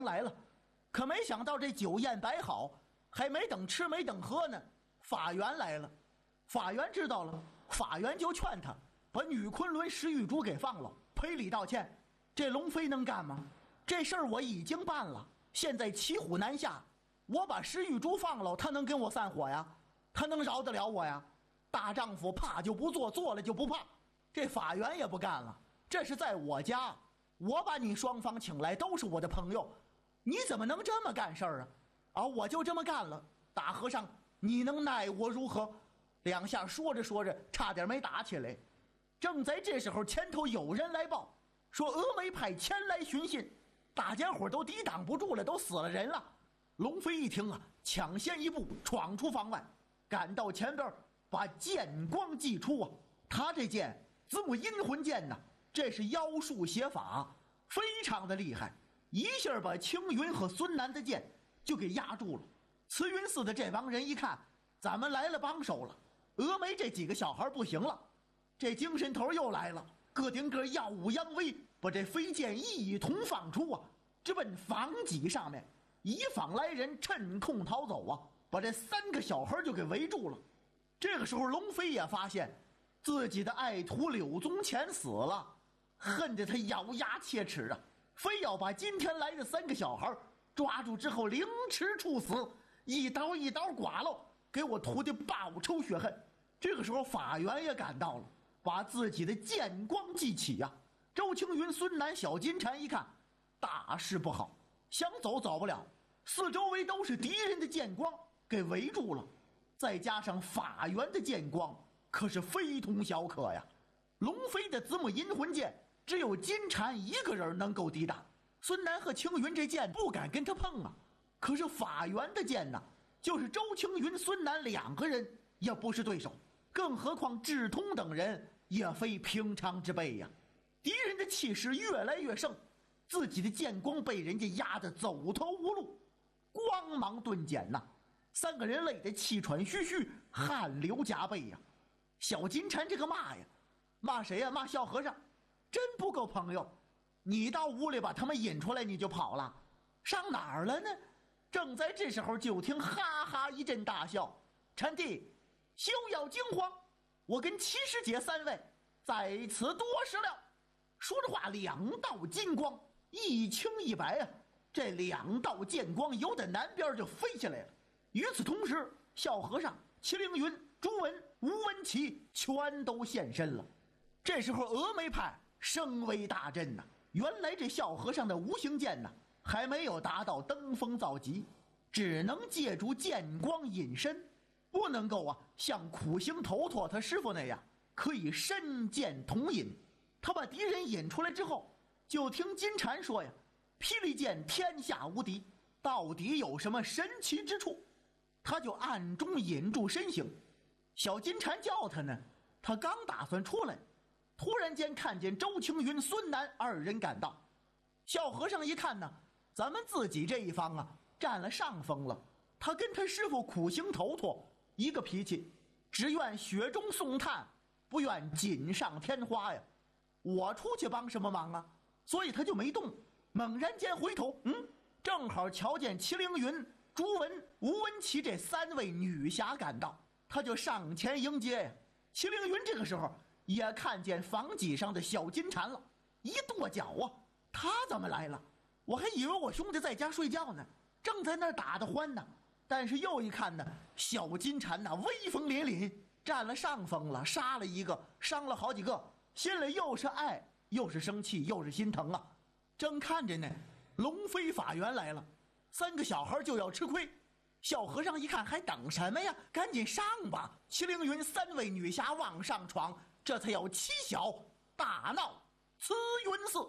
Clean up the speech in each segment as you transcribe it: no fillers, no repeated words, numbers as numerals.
来了，可没想到这酒宴摆好，还没等吃没等喝呢，法源来了。法源知道了，法源就劝他把女昆仑石玉珠给放了，赔礼道歉。这龙飞能干吗？这事儿我已经办了，现在骑虎难下，我把石玉珠放了，他能跟我散伙呀？他能饶得了我呀？大丈夫怕就不做，做了就不怕。这法源也不干了，这是在我家，我把你双方请来，都是我的朋友，你怎么能这么干事儿啊？我就这么干了，大和尚你能奈我如何？两下说着说着差点没打起来。正在这时候，前头有人来报说峨眉派前来寻衅，大家伙都抵挡不住了，都死了人了。龙飞一听啊，抢先一步闯出房外，赶到前边把剑光祭出啊。他这剑子母阴魂剑呐，这是妖术邪法，非常的厉害，一下把青云和孙楠的剑就给压住了。慈云寺的这帮人一看咱们来了帮手了，峨眉这几个小孩不行了，这精神头又来了，个顶个耀武扬威，把这飞剑一同放出啊，直奔房脊上面，以防来人趁空逃走啊，把这3个小孩就给围住了。这个时候龙飞也发现自己的爱徒柳宗乾死了，恨得他咬牙切齿啊，非要把今天来的3个小孩抓住之后凌迟处死，一刀一刀剐喽，给我徒弟报仇雪恨。这个时候法源也赶到了，把自己的剑光记起呀。周青云、孙楠、小金蝉一看大事不好，想走走不了，四周围都是敌人的剑光给围住了，再加上法源的剑光可是非同小可呀。龙飞的子母阴魂剑只有金蝉一个人能够抵挡，孙楠和青云这剑不敢跟他碰啊。可是法源的剑呢，就是周青云、孙楠2个人也不是对手，更何况智通等人也非平常之辈呀。敌人的气势越来越盛，自己的剑光被人家压得走投无路，光芒顿减呐。3个人累得气喘吁吁，汗流浃背呀。小金蝉这个骂呀，骂谁呀？骂小和尚，真不够朋友。你到屋里把他们引出来，你就跑了，上哪儿了呢？正在这时候，就听哈哈一阵大笑。禅弟，休要惊慌，我跟七师姐3位在此多时了。说着话，2道金光一青一白啊，这2道剑光由的南边就飞下来了。与此同时，小和尚、麒麟云、朱文、吴文琪全都现身了。这时候峨眉派声威大振呐，原来这小和尚的无形剑呐还没有达到登峰造极，只能借助剑光隐身，不能够像苦行头陀他师傅那样可以身剑同隐。他把敌人引出来之后，就听金蝉说呀，霹雳剑天下无敌，到底有什么神奇之处？他就暗中引住身形。小金蝉叫他呢，他刚打算出来，突然间看见周青云、孙楠2人赶到。小和尚一看呢，咱们自己这一方占了上风了。他跟他师傅苦行头陀一个脾气，只愿雪中送炭，不愿锦上添花呀。我出去帮什么忙啊？所以他就没动。猛然间回头，正好瞧见麒麟云、朱文、吴文琪这3位女侠赶到，他就上前迎接呀。麒麟云这个时候也看见房脊上的小金蝉了，一跺脚他怎么来了？我还以为我兄弟在家睡觉呢，正在那儿打得欢呢。但是又一看呢，小金蝉威风凛凛，占了上风了，杀了1个，伤了好几个，心里又是爱又是生气又是心疼啊。正看着呢，龙飞法源来了，3个小孩就要吃亏。小和尚一看还等什么呀，赶紧上吧。麒麟云3位女侠往上闯，这才有7小大闹慈云寺。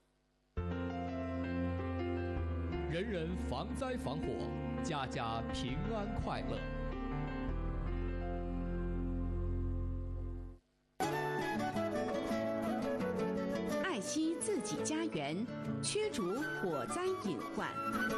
人人防灾防火，家家平安快乐。 爱惜自己家园，驱逐火灾隐患。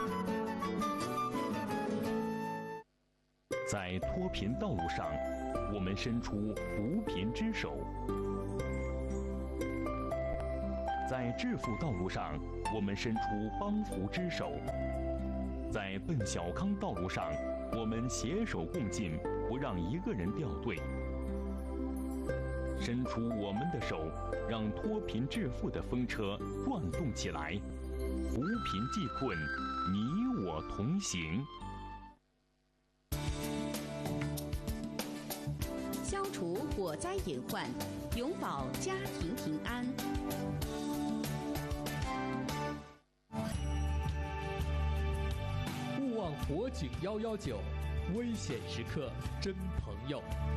在脱贫道路上，我们伸出扶贫之手； 在致富道路上，我们伸出帮扶之手；在奔小康道路上，我们携手共进，不让一个人掉队。伸出我们的手，让脱贫致富的风车转动起来，扶贫济困，你我同行。 消除火灾隐患，永保家庭平安。 勿忘火警119，危险时刻真朋友。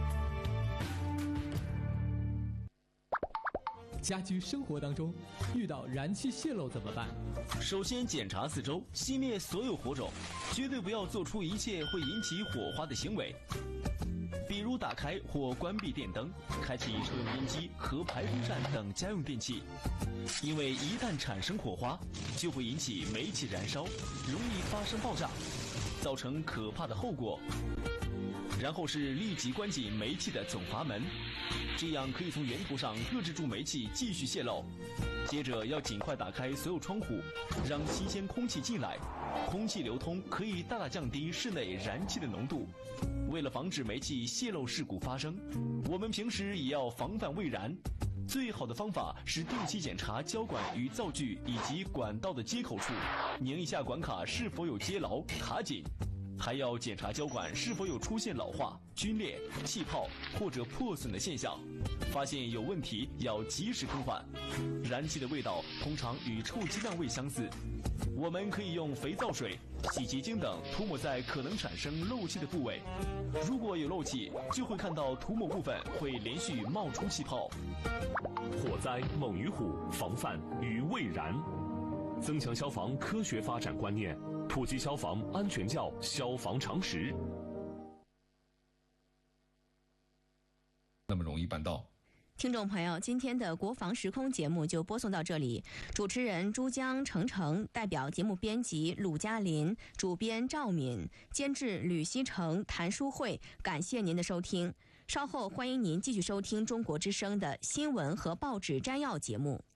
家居生活当中遇到燃气泄漏怎么办？ 首先检查四周，熄灭所有火种，绝对不要做出一切会引起火花的行为，比如打开或关闭电灯，开启抽油烟机和排风扇等家用电器，因为一旦产生火花，就会引起煤气燃烧，容易发生爆炸，造成可怕的后果。然后是立即关紧煤气的总阀门，这样可以从源头上遏制住煤气继续泄漏。接着要尽快打开所有窗户，让新鲜空气进来，空气流通可以大大降低室内燃气的浓度。为了防止煤气泄漏事故发生，我们平时也要防范未燃。最好的方法是定期检查胶管与灶具以及管道的接口处，拧一下管卡是否有接牢卡紧。还要检查胶管是否有出现老化、皲裂、气泡或者破损的现象，发现有问题要及时更换。燃气的味道通常与臭鸡蛋味相似，我们可以用肥皂水、洗洁精等涂抹在可能产生漏气的部位，如果有漏气，就会看到涂抹部分会连续冒出气泡。 火灾猛于虎，防范于未然。增强消防科学发展观念，普及消防安全教消防常识。 那么容易办到。 听众朋友，今天的国防时空节目就播送到这里。主持人珠江、程程，代表节目编辑鲁嘉林，主编赵敏，监制吕希成、谭淑慧，感谢您的收听。稍后欢迎您继续收听中国之声的新闻和报纸摘要节目。